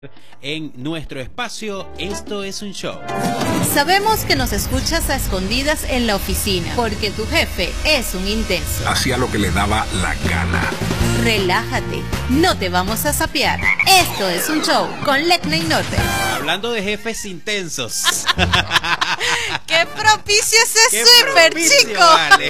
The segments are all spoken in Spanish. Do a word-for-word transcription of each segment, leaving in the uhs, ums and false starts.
En nuestro espacio, esto es un show. Sabemos que nos escuchas a escondidas en la oficina, porque tu jefe es un intenso. Hacía lo que le daba la gana. Relájate, no te vamos a sapear. Esto es un show con Lecna y Norbert. Hablando de jefes intensos. ¡Qué propicio ese ¡Qué súper, propicio, chico! vale!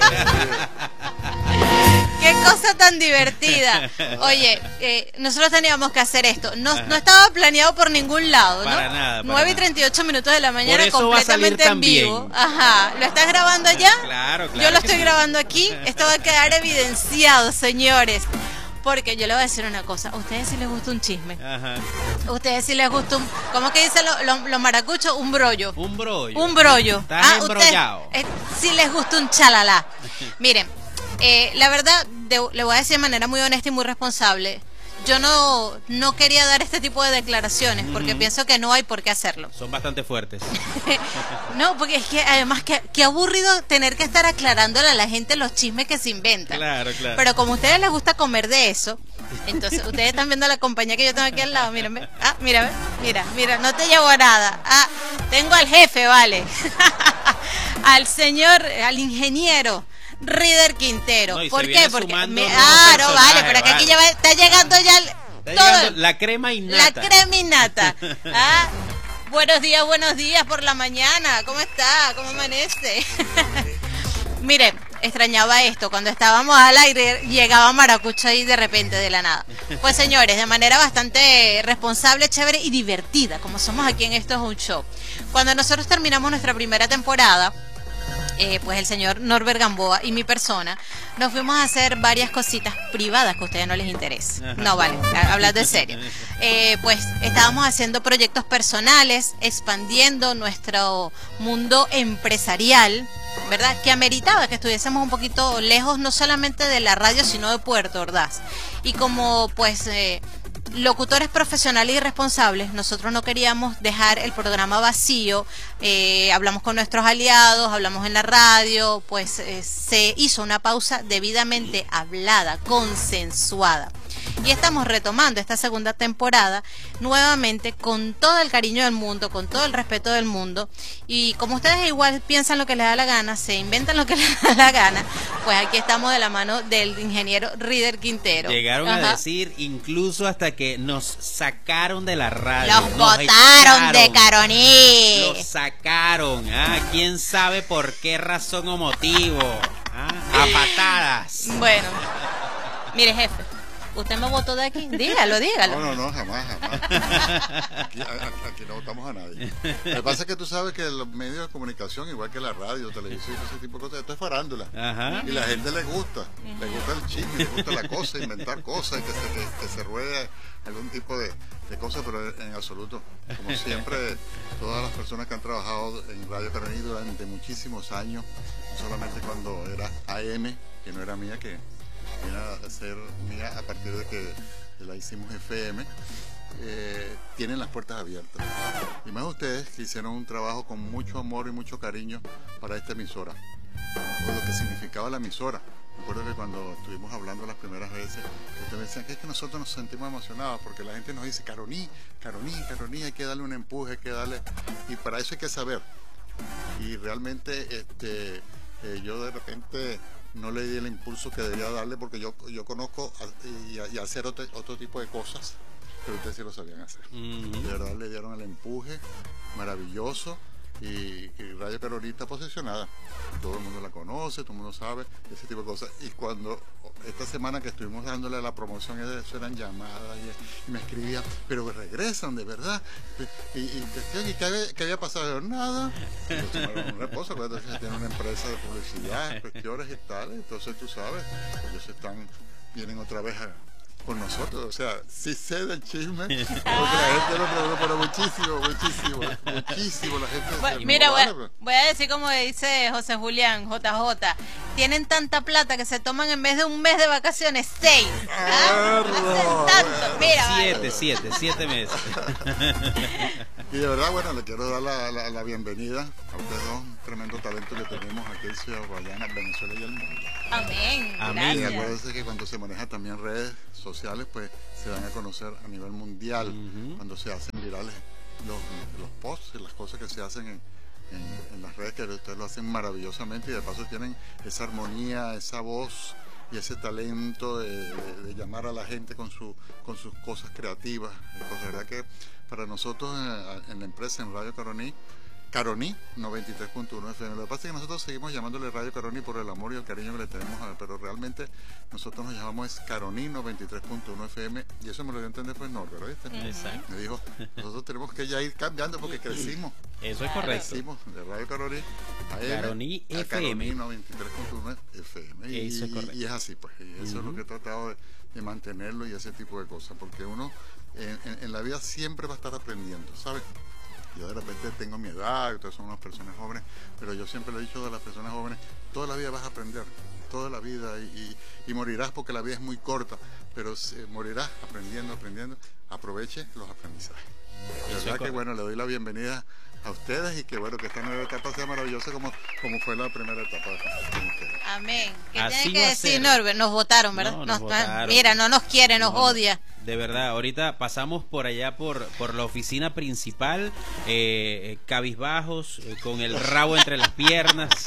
¡Qué cosa tan divertida! Oye, eh, nosotros teníamos que hacer esto. No, no estaba planeado por ningún lado, ¿no? Para nada, para nueve y nada. treinta y ocho minutos de la mañana, Por eso va a salir completamente en tan bien. vivo. Ajá. ¿Lo estás grabando allá? Claro, claro. Yo lo que estoy sí. grabando aquí. Esto va a quedar evidenciado, señores. Porque yo le voy a decir una cosa. A ustedes sí les gusta un chisme. Ajá. A ustedes sí les gusta un... ¿Cómo que dicen los lo, lo maracuchos? Un brollo. Un brollo. Un brollo. Estás Ah, embrollado. ustedes, eh, sí les gusta un chalalá. Miren, eh, la verdad, de- le voy a decir de manera muy honesta y muy responsable. Yo no, no quería dar este tipo de declaraciones porque Ujú. pienso que no hay por qué hacerlo. Son bastante fuertes. No, porque es que además que, qué aburrido tener que estar aclarándole a la gente los chismes que se inventan. Claro, claro. Pero como a ustedes les gusta comer de eso, entonces ustedes están viendo la compañía que yo tengo aquí al lado. Mírenme. Ah, mira, ve, mira, mira, no te llevo a nada. Ah, tengo al jefe, vale. Al señor, al ingeniero Rider Quintero. No, y se ¿Por viene qué? Porque sumando me- nuevos ah, no, vale, personajes, pero que aquí vale. ya va- está llegando ya el- Está todo llegando el- la crema y la nata. creminata. Ah, buenos días, buenos días por la mañana. ¿Cómo está? ¿Cómo amanece? Mire, extrañaba esto. Cuando estábamos al aire, llegaba Maracucho ahí de repente, de la nada. Pues señores, de manera bastante responsable, chévere y divertida, como somos aquí en Esto es un Show. Cuando nosotros terminamos nuestra primera temporada, eh, pues el señor Norbert Gamboa y mi persona nos fuimos a hacer varias cositas privadas que a ustedes no les interesa. Ajá. No vale, a- hablando de serio. Eh, pues estábamos haciendo proyectos personales, expandiendo nuestro mundo empresarial, ¿verdad? Que ameritaba que estuviésemos un poquito lejos, no solamente de la radio, sino de Puerto Ordaz. Y como pues eh, locutores profesionales y responsables, nosotros no queríamos dejar el programa vacío. Eh, hablamos con nuestros aliados, hablamos en la radio, pues eh, se hizo una pausa debidamente hablada, consensuada. Y estamos retomando esta segunda temporada nuevamente con todo el cariño del mundo, con todo el respeto del mundo. Y como ustedes igual piensan lo que les da la gana, se inventan lo que les da la gana, pues aquí estamos de la mano del ingeniero Rider Quintero. Llegaron Ajá. a decir incluso hasta que nos sacaron de la radio. Los nos botaron de echaron, Caroní. Los sacaron. Ah, quién sabe por qué razón o motivo. Ah, a patadas. Bueno, mire jefe, ¿usted me votó de aquí? Dígalo, dígalo. No, no, no, jamás, jamás. Aquí, a- a- aquí no votamos a nadie. Lo que pasa es que tú sabes que los medios de comunicación, igual que la radio, televisión, ese tipo de cosas, esto es farándula. Ajá. Y la gente le gusta, le gusta el chisme, le gusta la cosa, inventar cosas, y que se, que, que se ruede algún tipo de, de cosas, pero en absoluto, como siempre, todas las personas que han trabajado en Radio Caroní durante muchísimos años, no solamente cuando era A M, que no era mía, que vino a ser mía a partir de que la hicimos F M, eh, tienen las puertas abiertas. Y más ustedes que hicieron un trabajo con mucho amor y mucho cariño para esta emisora, por lo que significaba la emisora. Recuerdo que cuando estuvimos hablando las primeras veces, ustedes me decían que es que nosotros nos sentimos emocionados porque la gente nos dice Caroní, Caroní, Caroní, hay que darle un empuje, hay que darle... Y para eso hay que saber. Y realmente este, eh, yo de repente no le di el impulso que debía darle porque yo, yo conozco a- y, a- y hacer otro, otro tipo de cosas, pero ustedes sí lo sabían hacer. Ujú. De verdad le dieron el empuje maravilloso y, y Radio Caroní está posicionada. Todo el mundo la conoce, todo el mundo sabe, ese tipo de cosas. Y cuando esta semana que estuvimos dándole la promoción, eso eran llamadas y, y me escribían, pero regresan de verdad. Y, y, y ¿qué, había, qué había pasado? Nada. Entonces, un reposo, entonces tiene una empresa de publicidad, cuestiones y tal. Entonces tú sabes, ellos están, vienen otra vez a con nosotros, o sea, sí sé del chisme, porque la gente lo pregunta, pero muchísimo, muchísimo, muchísimo, la gente Bueno, se mira, no voy, vale, voy a decir como dice José Julián, J J, tienen tanta plata que se toman en vez de un mes de vacaciones, seis. ¿Ah? Hacen tanto. Mira, Siete, vale. siete, siete meses. Y de verdad, bueno, le quiero dar la, la, la bienvenida a ustedes dos, un tremendo talento que tenemos aquí en Ciudad Guayana, Venezuela y el mundo. Amén. Amén. Y Gracias. acuérdense que cuando se maneja también redes sociales, pues se van a conocer a nivel mundial, Ujú. cuando se hacen virales los, los posts y las cosas que se hacen en, en, en las redes, que ustedes lo hacen maravillosamente y de paso tienen esa armonía, esa voz y ese talento de, de- de llamar a la gente con, su, con sus cosas creativas. Pues, de verdad que para nosotros en, en la empresa, en Radio Caroní, Caroní noventa y tres punto uno F M. Lo que pasa es que nosotros seguimos llamándole Radio Caroní por el amor y el cariño que le tenemos, a, pero realmente nosotros nos llamamos es Caroní noventa y tres punto uno F M y eso me lo dio a entender pues Norbert, ¿viste? Exacto. Me dijo, nosotros tenemos que ya ir cambiando porque crecimos. Eso es correcto. Crecimos de Radio Caroní a M, Caroní a F Caroní M. noventa y tres punto uno F M. Y, Eso es correcto. y es así, pues. Y eso es lo que he tratado de, de mantenerlo y ese tipo de cosas. Porque uno en, en- en la vida siempre va a estar aprendiendo, ¿sabes? Yo de repente tengo mi edad, ustedes son unas personas jóvenes, pero yo siempre le he dicho a las personas jóvenes, toda la vida vas a aprender, toda la vida, y, y- y morirás porque la vida es muy corta, pero eh, morirás aprendiendo, aprendiendo, aproveche los aprendizajes. De Eso es verdad que correcto. bueno, le doy la bienvenida a ustedes y que bueno, que esta nueva etapa sea maravillosa como, como fue la primera etapa con ustedes. Amén. ¿Qué Así tiene que va a decir, ser. Norbert? Nos votaron, ¿verdad? No, nos Nos- votaron. Mira, no nos quiere, nos No, no. odia. De verdad, ahorita pasamos por allá por, por la oficina principal, eh, cabizbajos, eh, con el rabo entre las piernas.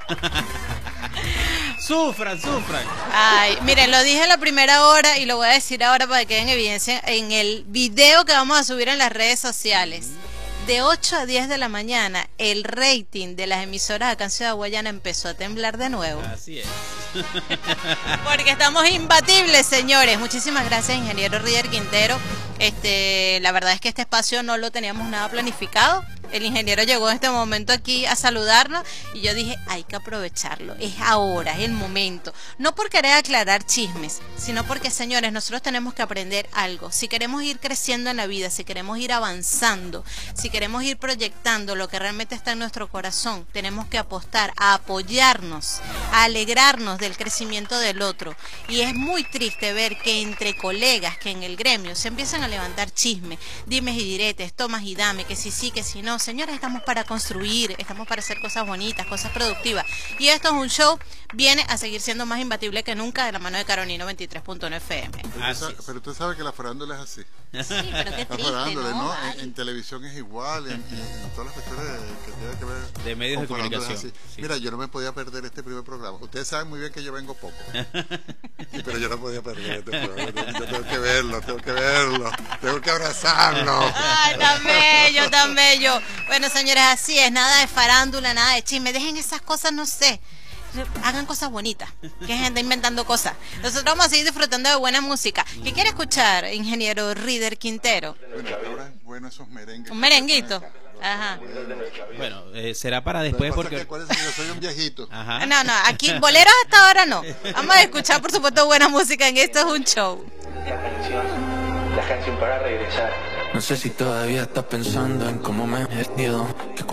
Sufran, sufran. Ay, miren, lo dije en la primera hora y lo voy a decir ahora para que quede en evidencia en el video que vamos a subir en las redes sociales. De ocho a diez de la mañana, el rating de las emisoras acá en Ciudad Guayana empezó a temblar de nuevo. Así es. Porque estamos imbatibles, señores. Muchísimas gracias, ingeniero Rider Quintero. Este, la verdad es que este espacio no lo teníamos nada planificado. El ingeniero llegó en este momento aquí a saludarnos y yo dije, hay que aprovecharlo. Es ahora, es el momento. No por querer aclarar chismes, sino porque, señores, nosotros tenemos que aprender algo. Si queremos ir creciendo en la vida, si queremos ir avanzando, si queremos ir proyectando lo que realmente está en nuestro corazón, tenemos que apostar a apoyarnos, a alegrarnos del crecimiento del otro. Y es muy triste ver que entre colegas, que en el gremio se empiezan a levantar chismes, dimes y diretes, tomas y dame, que si sí, que si no. Señores, estamos para construir, estamos para hacer cosas bonitas, cosas productivas. Y esto es un show, viene a seguir siendo más imbatible que nunca de la mano de Caroní noventa y tres punto uno F M. Pero, Así usted, es. sa- pero usted sabe que la farándula es así. Sí, pero qué La triste, farándula, ¿no? ¿no? En, Ay. en televisión es igual, en, en- en todas las cuestiones que tienen que ver De medios de con farándula es comunicación, así. sí. Mira, yo no me podía perder este primer programa. Ustedes saben muy bien que yo vengo poco. Sí, pero yo no podía perder este programa. Yo tengo que verlo, tengo que verlo, tengo que abrazarlo. Ay, tan bello, tan bello. Bueno, señores, así es, nada de farándula, nada de chisme. Dejen esas cosas, no sé. Hagan cosas bonitas, que gente inventando cosas. Nosotros vamos a seguir disfrutando de buena música. ¿Qué quiere escuchar, ingeniero Rider Quintero? Bueno, ahora es bueno esos merengues. Un merenguito. Ajá. Bueno, eh, será para Lo que después pasa es que porque... acuérdense que yo soy un viejito. Ajá. No, no, aquí boleros hasta ahora no. Vamos a escuchar, por supuesto, buena música en Esto es un Show. La canción, la canción para regresar. No sé si todavía estás pensando en cómo me he vestido. Que